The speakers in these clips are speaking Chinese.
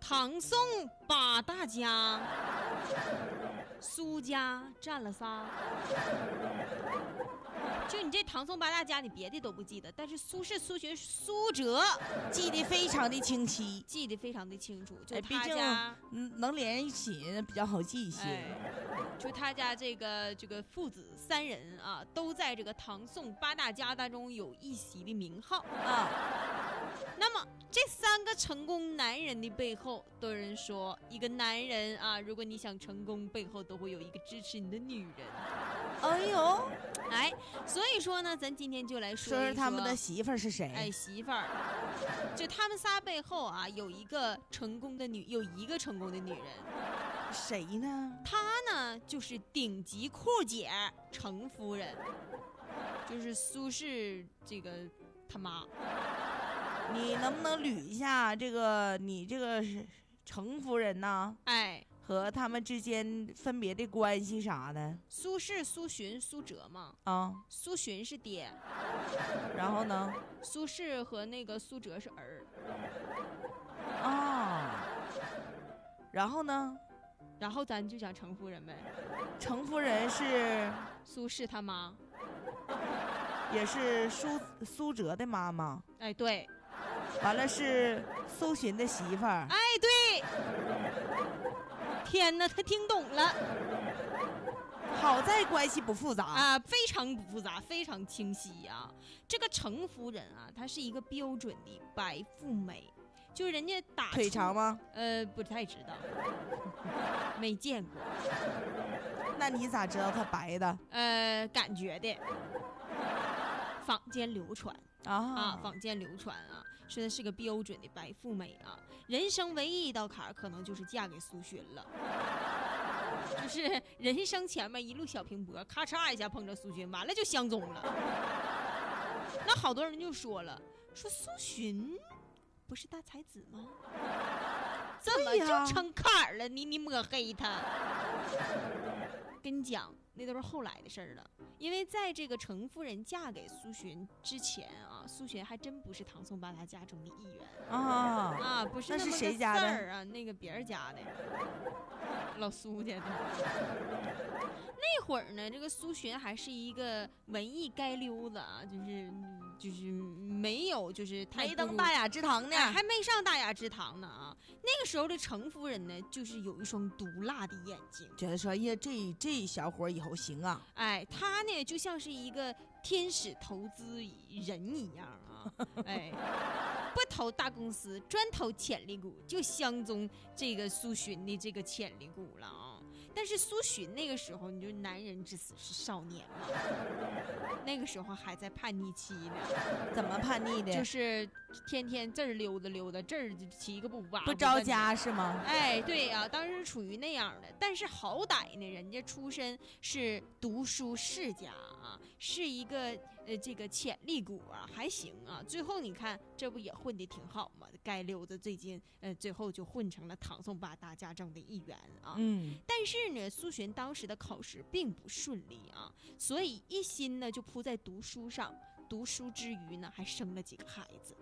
唐宋八大家，苏家占了仨。就你这唐宋八大家，你别的都不记得，但是苏轼、苏洵、苏辙记得非常的清晰， 记得非常的清楚。就毕他家， 能连一起比较好记一些。 就他家这个父子三人啊，都在这个唐宋八大家当中有一席的名号啊。那么这三个成功男人的背后，都有人说，一个男人啊，如果你想成功，背后都会有一个支持你的女人。 哎呦， 哎，所以说呢，咱今天就来说说他们的媳妇儿是谁？ 哎，媳妇儿，就他们仨背后啊，有一个成功的女人， 谁呢？ 她呢就是顶级酷姐程夫人，就是苏轼这个他妈。 你能不能捋一下你这个是程夫人呢？ 哎， 和他们之间分别的关系啥的？ 苏轼、苏洵、苏辙嘛。 啊， 苏洵是爹， 然后呢？ 苏轼和那个苏辙是儿。 啊，然后呢？ 然后咱就讲程夫人呗。 程夫人是苏轼他妈， 也是苏辙的妈妈。 哎，对。 完了是苏洵的媳妇儿。 哎，对。天哪，他听懂了。 好在关系不复杂啊，非常不复杂，非常清晰啊。这个程夫人啊，她是一个标准的白富美，就是人家打腿长吗？ 不太知道，没见过。 那你咋知道她白的？ 感觉的。坊间流传坊间流传啊，说她是个标准的白富美啊。人生唯一一道坎儿，可能就是嫁给苏洵了。就是人生前面一路小平坡，咔嚓一下碰着苏洵，完了就相中了。那好多人就说了，说苏洵不是大才子吗？怎么就成坎儿了？你抹黑他。跟你讲，那都是后来的事儿了。因为在这个程夫人嫁给苏洵之前啊，苏洵还真不是唐宋八大家中的一员不是。 那是谁家的啊？那个别人家的，老苏家的。那会儿呢，这个苏洵还是一个文艺街溜子啊，就是没有就是太没登大雅之堂呢， 还没上大雅之堂呢啊。那个时候的程夫人呢，就是有一双毒辣的眼睛， 觉得说呀，这小伙以后行啊。 哎，他呢就像是一个天使投资人一样啊，哎，不投大公司，专投潜力股，就相中这个苏洵的这个潜力股了啊。但是苏洵那个时候，你就男人至死是少年嘛，那个时候还在叛逆期呢。 怎么叛逆的？ 就是天天这儿溜达溜达，这儿骑个步吧， 不着家是吗？ 哎，对啊，当时处于那样的。但是好歹呢，人家出身是读书世家啊，是一个这个潜力股啊，还行啊。最后你看，这不也混得挺好吗？街溜子最近最后就混成了唐宋八大家中的一员啊。但是呢，苏洵当时的考试并不顺利啊，所以一心呢就扑在读书上。读书之余呢，还生了几个孩子。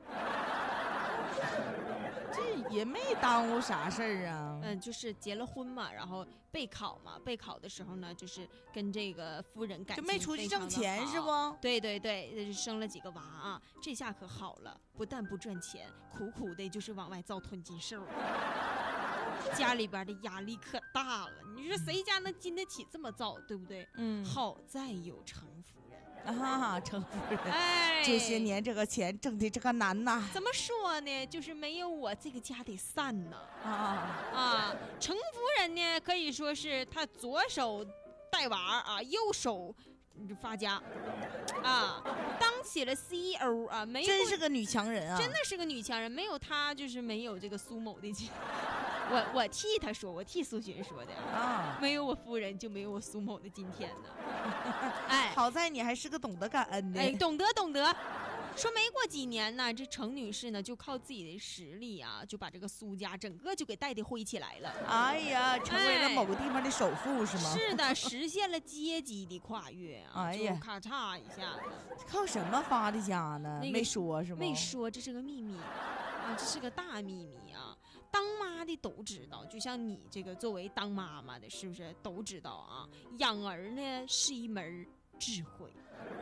这也没耽误啥事儿啊。 就是结了婚嘛，然后备考嘛，备考的时候呢，就是跟这个夫人感情就没出去挣钱是不？ 对对对，生了几个娃啊，这下可好了，不但不赚钱，苦苦的就是往外造吞金兽。家里边的压力可大了，你说谁家能经得起这么造，对不对？好在有程夫人程夫人， 哎， 这些年这个钱挣的这个难呐。 怎么说呢？就是没有我这个家得散呢。程夫人呢，可以说是她左手带娃啊，右手发家啊，当起了 CEO 啊，没有， 真是个女强人啊， 真的是个女强人，没有她就是没有这个苏某的我替他说，我替苏洵说的啊，没有我夫人就没有我苏某的今天呢。哎， 好在你还是个懂得感恩的， 哎，懂得。说没过几年呢，这程女士呢就靠自己的实力啊，就把这个苏家整个就给带的灰起来了。 哎呀，成为了某个地方的首富是吗？ 是的，实现了阶级的跨越啊！ 哎呀， 就咔嚓一下子， 靠什么发的家呢？没说是吗？ 没说，这是个秘密啊，这是个大秘密啊！当妈家的都知道，就像你这个作为当妈妈的，是不是都知道啊？养儿呢是一门智慧。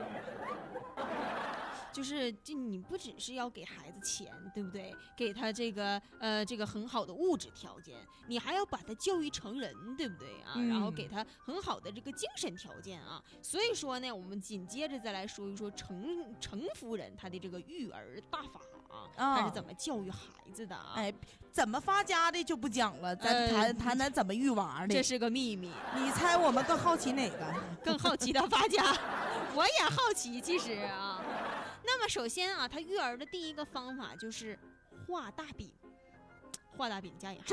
就你不只是要给孩子钱，对不对？给他这个很好的物质条件，你还要把他教育成人，对不对啊？然后给他很好的这个精神条件啊。所以说呢，我们紧接着再来说一说程夫人她的这个育儿大法啊，她是怎么教育孩子的啊？ 哎，怎么发家的就不讲了，咱谈谈怎么育娃的。 这是个秘密。 你猜我们更好奇哪个？ 更好奇他发家，我也好奇，其实啊。那么首先啊，他育儿的第一个方法就是画大饼，画大饼加引号。